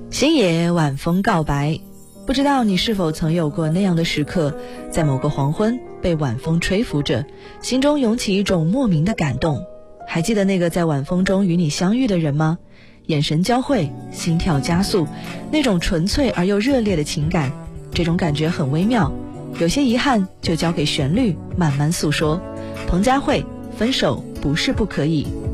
星野晚风告白，不知道你是否曾有过那样的时刻，在某个黄昏被晚风吹拂着，心中涌起一种莫名的感动。还记得那个在晚风中与你相遇的人吗？眼神交汇，心跳加速，那种纯粹而又热烈的情感，这种感觉很微妙。有些遗憾就交给旋律慢慢诉说。彭佳慧，分手不是不可以。